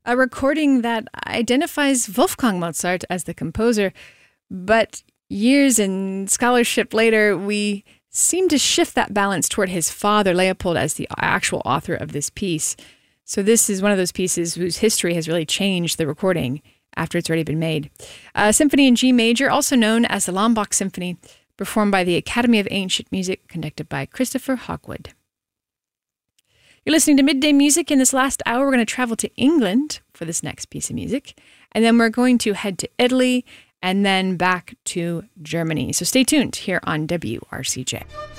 a recording that identifies Wolfgang Mozart as the composer, but years in scholarship later, we seem to shift that balance toward his father, Leopold, as the actual author of this piece. So this is one of those pieces whose history has really changed the recording after it's already been made. A symphony in G major, also known as the Lombok Symphony, performed by the Academy of Ancient Music, conducted by Christopher Hogwood. You're listening to Midday Music. In this last hour, we're going to travel to England for this next piece of music, and then we're going to head to Italy and then back to Germany. So stay tuned here on WRCJ.